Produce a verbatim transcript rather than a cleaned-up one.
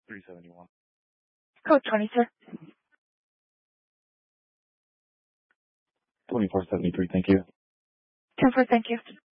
three seventy-one. Code twenty, sir. twenty-four seventy-three, thank you. ten four, thank you.